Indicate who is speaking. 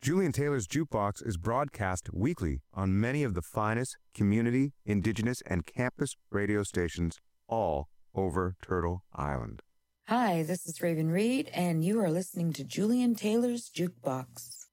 Speaker 1: Julian Taylor's Jukebox is broadcast weekly on many of the finest community, indigenous, and campus radio stations all over Turtle Island.
Speaker 2: Hi, this is Raven Reed, and you are listening to Julian Taylor's Jukebox.